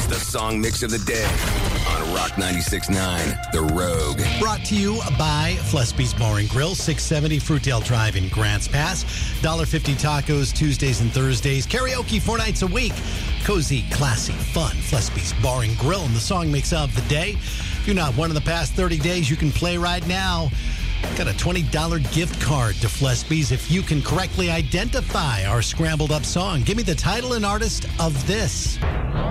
It's the song mix of the day on Rock 96.9, The Rogue. Brought to you by Flespy's Bar and Grill, 670 Fruitdale Drive in Grants Pass. $1.50 tacos Tuesdays and Thursdays. Karaoke 4 nights a week. Cozy, classy, fun. Flespy's Bar and Grill and the song mix of the day. If you're not one of the past 30 days, you can play right now. Got a $20 gift card to Flespy's if you can correctly identify our scrambled up song. Give me the title and artist of this.